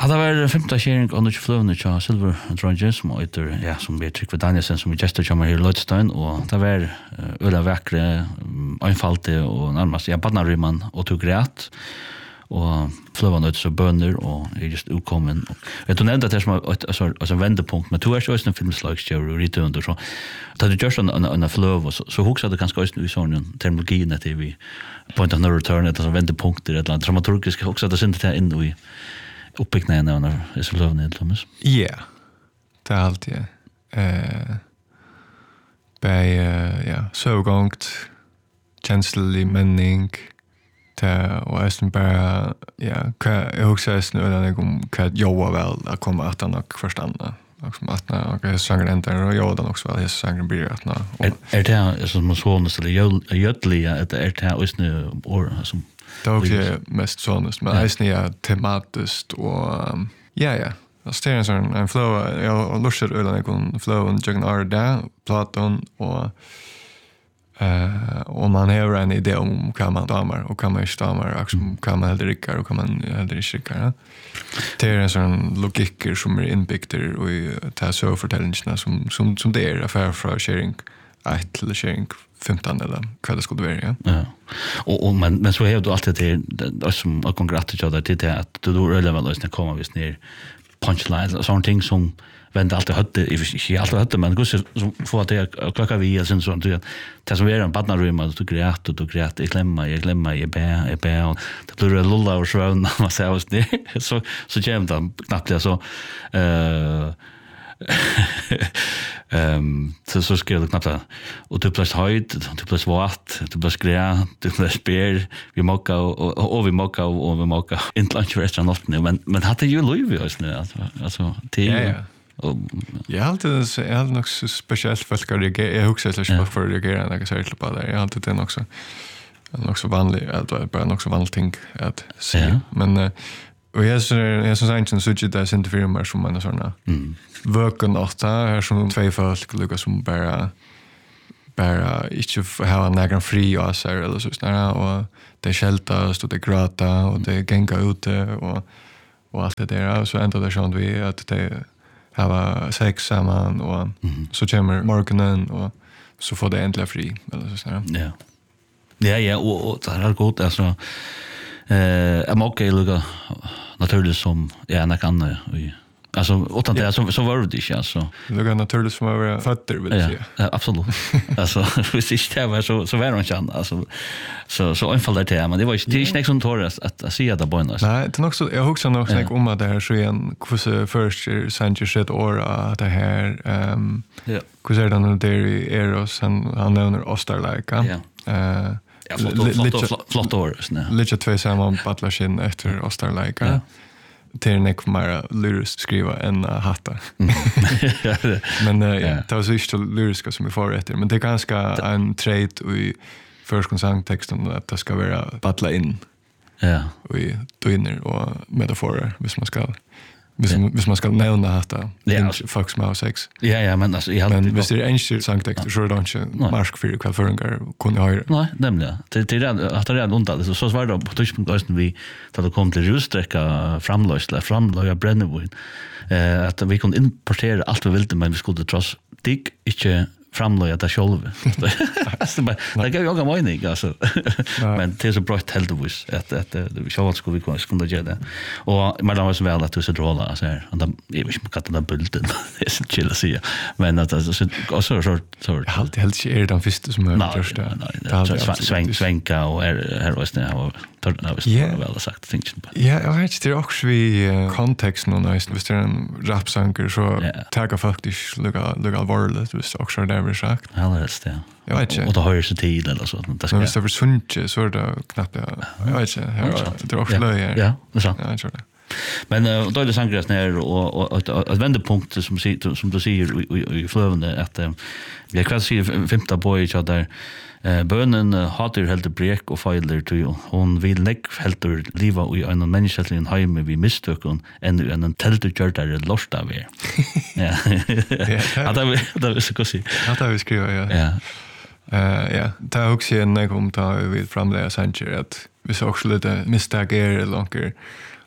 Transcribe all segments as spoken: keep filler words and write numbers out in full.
hade var femta sharing on the flowne cha Silver Dragons som heter ja som vi tryck för Danielsen som vi gestor kommer här i Lodstein och det var öla vackra einfalte och närmast ja barnarymman och tog rätt och flövan ut så bönder och är just okommen och vet du nämnde att det som alltså alltså vändpunkt med två års en filmslag show return och så då det just en en flöv så så huxade ganska just nu i sån terminologin att det vi point of no return att vändpunkter ett land dramaturgiskt också att synte det in i uppbyggnaden när är så lovande Thomas. Ja. Det är alltid eh bei ja så gångt känslig mening ta och är bara ja jag också är nu när jag kan jobba väl att komma att han och förstå också att när jag sjunger ända och jag då också väl jag sjunger blir att när är det som man så måste det gödliga att är det just nu or som det är mest sånt men är det tematiskt och ja ja det är en sån en flow jag lustar ölen en flow och jag när där Platon och eh och man har en idé om kan man damer och kan man inte damer och kan man heller inte och kan man heller inte rikare. Det är en sån logiker som är inbyggd och det är så förtällningarna som som som det är affär från sharing ett till sharing femton eller vad det skulle vara. Ja. Ja. Och och men men så är det alltid det, det som jag kongratulerar dig till det att du då relevant lösningar kommer visst ner punchlines och sånt ting som vände alltid hade i inte alltid hade men hur så får att det klocka vi är sen så att det som är en barnrum att du grät och du grät i klämma jag klämma i bä i bä och det blir lulla och så när man säger oss det så så jämt knappt så eh ehm så så ska det knappt och du plus höjd du plus vart du plus grä du plus spel vi mockar och och vi mockar och vi mockar inte lunch restaurant nu men men hade ju Louis oss nu alltså alltså till ja, ja. Och jag har alltid jag har nog så speciellt folk att reagera jag också så jag för reagera när jag säger till på det jag har alltid det också också vanligt att det bara också vanligt ting att se men och jag så jag så inte så det där inte för mig som man såna mm vöken åtta här som två folk Lucas som bara bara inte ha någon fri och så eller så snarare och det skälta och det gråta och det gänga ute och och allt det där och så ändå det sånt vi att det hava sex samman och mm. så kommer morgonen och så får det äntligen fri eller så sådär. Ja. Ja, ja, och, och det är gott alltså eh jag måste lugga naturligt som ja, en kan alltså utan det så så var det inte alltså. Lugga naturligt som över fötter vill jag säga. Ja, absolut. Alltså visst det var så så var det inte alltså så så enfaldigt det men det var inte inte som Torres att att se det på oss. Nej, det är också jag också nog snack om att det här så en hur först Sanchez shit or det här ehm ja. Hur är det nu där i Eros han han nämner Osterlika. Ja. Eh ja, flott flott år snä. Lite två samman battlashin efter Osterlika. Ja. Till nek mer lyriskt skriva än uh, hatta. Mm. men uh, ja, det var så inte lyriska som vi får efter. Men det är ganska en trait i förskonssangtexten att det ska vara battla in. Ja. I dyner och metaforer, hvis man ska hvis, ja. hvis man ska nämna hatta. Ja. Folk som har sex. Ja, ja, men alltså... Jag men hvis det är enskild sangtext så är det inte marsk för kväll förringar kunde höra. Nej, nämligen. Det är redan, att det är redan undan. Så, så var det på tyskpunkt vi då det kom till rusträcka framlösla, framlöja brännevin. Eh, att vi kunde importera allt vi ville men vi skulle trots dig inte framlöja det själv. Det gav jag en mening alltså. Men det är så bra helt vis att att vi så vad skulle vi kunna kunna göra det. Och man var så väl att du så dråla så här. Och då är vi inte katten där bulten. Det är så chill att se. Men att alltså så så så helt helt är den första som är första. Sväng svänka och är här och snä och det väl sagt tänkt på. Ja, jag vet det också vi kontext nu när det är en rapsanger så tagar faktiskt lugga lugga allvarligt visst också där vi sagt. Ja, det är det. Jag vet inte. Och då har jag så tid eller så. Det ska vara sunt så är det knappt jag vet inte. Det är också löje. Ja, det är så. Ja, jag tror det. Men uh, då är det sangres ner och och ett vändpunkt som som du säger i flövande att jag kan se femta boy så där bönen hatar helt brek och feiler till hon vill näck helt leva i en mänsklig hem vi mistökon än en teltgör där lost av er. Ja. Hade vi det så kan se. Hade vi skriva ja. Ja. Eh ja, det har också en kom ta vi framlägga Sanchez att vi så också lite misstag är långt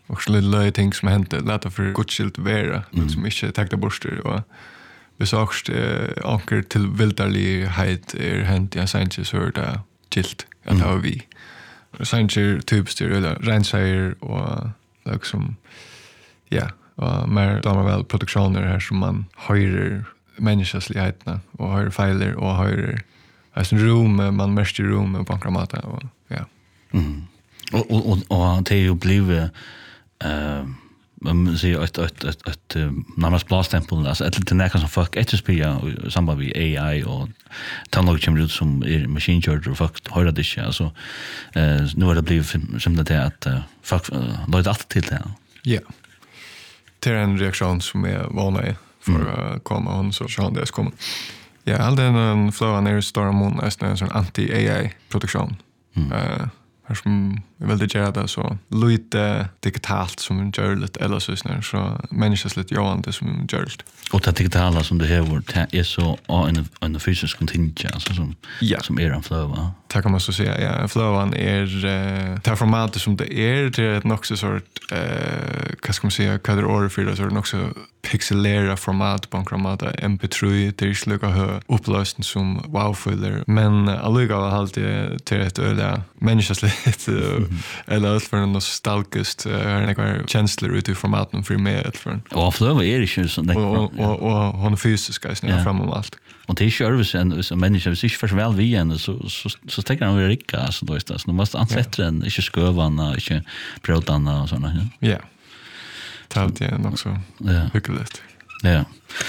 och så lite ting som hände låta för godskilt vara mm. som inte täckta borster och vi sågst eh, anker till vildarlighet är hänt i en Sanchez hör det gilt att mm. har vi Sanchez typiskt eller rensäger och liksom ja och mer damer väl produktioner här som man höjer människosligheterna och höjer fejler och höjer alltså rum man mest i rum på kramata och ja mm. och och och, och det är ju blivit eh man ser ett ett ett ett närmast blastempel alltså ett lite näka som folk efterspela i samband med A I och teknologi kommer ut som är machine learning och folk hör det inte alltså eh nu har det blivit som det att folk låter allt till det. Ja. Det är en reaktion som är vanlig för att komma hon så så det ska komma. Ja, all den flowen är stormon är en sån anti-A I-produktion. Mm. Uh, här som är väldigt gärna så lite digitalt som gör lite eller så snär så människas lite jobbande som gör det. Och det digitala som det här är så en en fysisk kontinent alltså som ja. Som är en flow. Det kan man så säga. Ja, flowen är uh, det formatet som det är det är nog så sort eh vad ska man säga vad det ordet för det så är det också pixelera format på format M P tre det är sluka hö upplösning som wow-fyller men alliga har alltid till ett öde människosligt eller allt för nostalgiskt är det några känslor ut i formaten för mig ett för och flow är det ju så och och och hon fysiska snä fram och allt och det kör vi sen som människa så för väl vi igen så så så tänker han väl rika alltså då är det så måste ansätta den inte skövarna inte protarna och såna ja talt det också hyggligt ja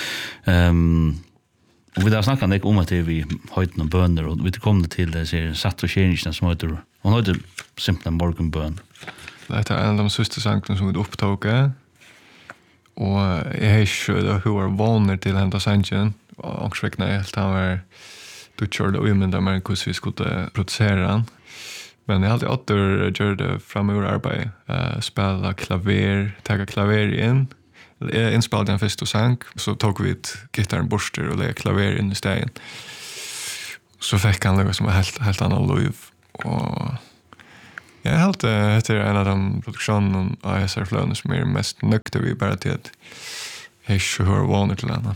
ehm och vi där snackar inte om att det vi höjden och bönder och vi kommer till det ser satt och tjänsten som heter hon hade simpla morgonbön det är en av de sista sakerna som vi upptog och jag har ju hur var vänner till hända sanchen och svekna helt han var du körde och men där man kunde vi skulle producera den. Men jag hade åter gjort det framöver arbete. Uh, spela klaver, ta klaver in. Jag inspelade den första sång. Så tog vi ett gitarren borster och lägga klaver in i stegen. Så fick han något som var helt, helt annan liv. Och jag har alltid heter en av de produktionerna av S R-flöden som är mest nökta vi bara till att jag inte hör vanor till henne.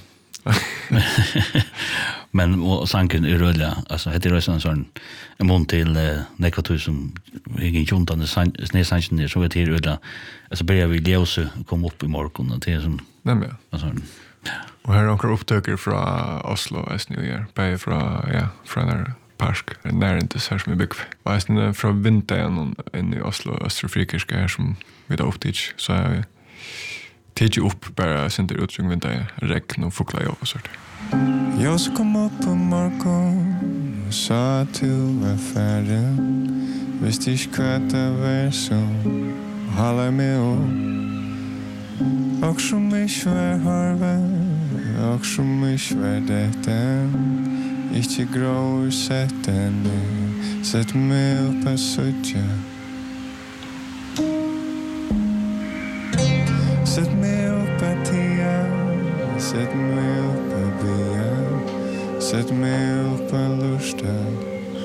Men och sanken är rölla alltså heter det sån sån en mån till eh, nekatu som ingen juntan snäsanchen där så är det rölla alltså börjar vi läsa komma upp i morgon och det är som nej men alltså och här har upptäcker från Oslo as New Year på från ja från där park där inte så som är bygg fast den från vintern in i Oslo Österfrikiska här som vi då upptäck så är Tidje upp bara center utsjung vinter regn och fåglar och sånt. Jag så kom upp på morgon och sa till var färdig. Visst ich kvata var som hålla mig upp. Och som mig svär harva och som mig svär detta. Inte grå sätten sätt mig upp och sötja. Sätt mig upp att tia, sätt mig upp att bia, sätt mig upp att lusta.